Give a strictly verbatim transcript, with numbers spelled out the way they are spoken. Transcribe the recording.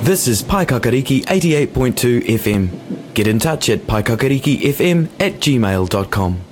This is Paikakariki eighty-eight point two F M. Get in touch at paikakarikifm at gmail dot com.